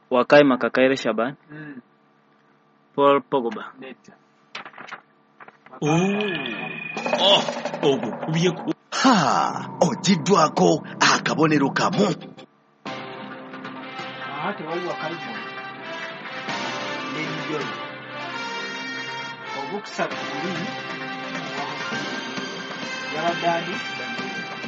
Wakaima Kakaire Shaban. Paul Pogba. Ogo kubyeko. Ojiddwako akabonero kamu. Ate waliwo akayivu n'enjoyi obukusatu buli yabadde ani